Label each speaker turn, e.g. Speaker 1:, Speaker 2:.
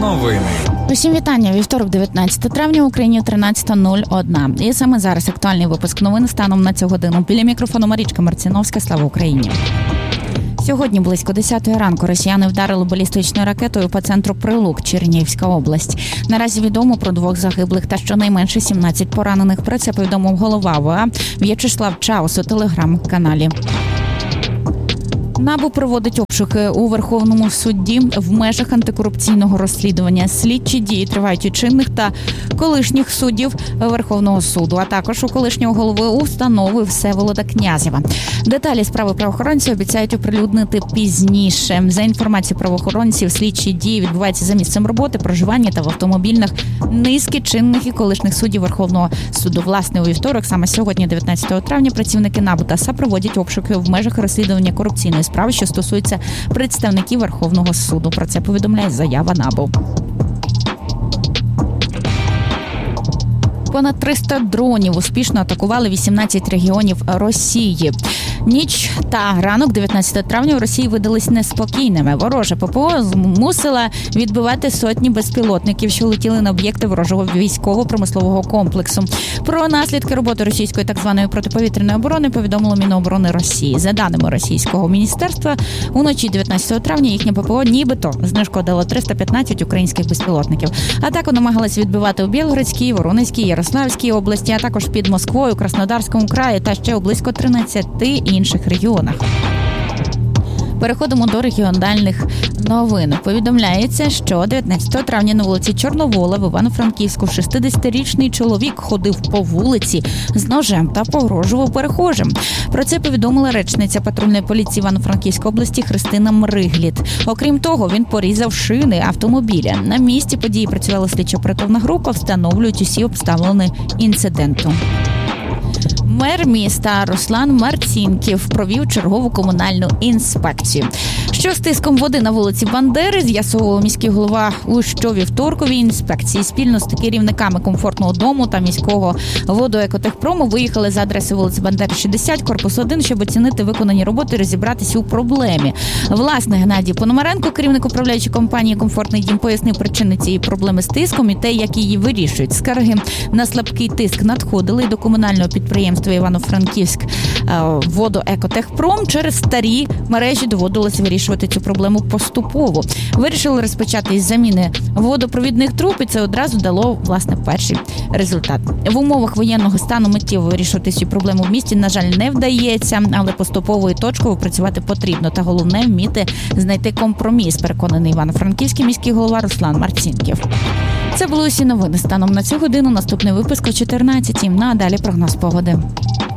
Speaker 1: Новини.
Speaker 2: Усім вітання. Вівторок, 19 травня, в Україні 13:01. І саме зараз актуальний випуск новин станом на цю годину. Біля мікрофону Марічка Марціновська. Слава Україні. Сьогодні близько 10-ї ранку росіяни вдарили балістичною ракетою по центру Прилук, Чернігівська область. Наразі відомо про 2 загиблих та щонайменше 17 поранених. Про це повідомив голова ОВА В'ячеслав Чаус у телеграм-каналі. НАБУ проводить обшуки у Верховному суді в межах антикорупційного розслідування. Слідчі дії тривають у чинних та колишніх суддів Верховного суду, а також у колишнього голови установи Всеволода Князєва. Деталі справи правоохоронці обіцяють оприлюднити пізніше. За інформацією правоохоронців, слідчі дії відбуваються за місцем роботи, проживання та в автомобільних низки чинних і колишніх суддів Верховного суду. Власне, у вівторок, саме сьогодні, 19 травня, працівники НАБУ та САП проводять обшуки в межах розслідування корупційної справи, що стосується представників Верховного суду. Про це повідомляє заява НАБУ. Понад 300 дронів успішно атакували 18 регіонів Росії. Ніч та ранок 19 травня в Росії видались неспокійними. Ворожа ППО змусила відбивати сотні безпілотників, що летіли на об'єкти ворожого військово-промислового комплексу. Про наслідки роботи російської так званої протиповітряної оборони повідомило Міноборони Росії. За даними російського міністерства, уночі 19 травня їхня ППО нібито знешкодило 315 українських безпілотників. Атаку намагалась відбивати у Білгородській, Воронезькій, Ярославській області, а також під Москвою, Краснодарському краї та ще у близько 13 інших регіонах. Переходимо до регіональних новин. Повідомляється, що 19 травня на вулиці Чорновола в Івано-Франківську 60-річний чоловік ходив по вулиці з ножем та погрожував перехожим. Про це повідомила речниця патрульної поліції Івано-Франківської області Христина Мригліт. Окрім того, він порізав шини автомобіля. На місці події працювала слідчо-оперативна група, встановлюють усі обставини інциденту. Мер міста Руслан Марцінків провів чергову комунальну інспекцію. Що з тиском води на вулиці Бандери, з'ясовував міський голова у щовівторковій інспекції. Спільно з керівниками комфортного дому та міського водоекотехпрому виїхали за адресою вулиці Бандери, 60, корпус 1, щоб оцінити виконані роботи і розібратися у проблемі. Власне, Геннадій Пономаренко, керівник управляючої компанії «Комфортний дім», пояснив причини цієї проблеми з тиском і те, як її вирішують. Скарги на слабкий тиск надходили до комунального підприємства Івано-Франківськ водоекотехпром. Через старі мережі доводилося вирішувати цю проблему поступово. Вирішили розпочати із заміни водопровідних труб, і це одразу дало, власне, перший результат. В умовах воєнного стану миттєво вирішувати цю проблему в місті, на жаль, не вдається, але поступово і точково працювати потрібно. Та головне – вміти знайти компроміс, переконаний Івано-Франківський міський голова Руслан Марцінків. Це були усі новини станом на цю годину. Наступний випуск о 14:00. А далі прогноз погоди.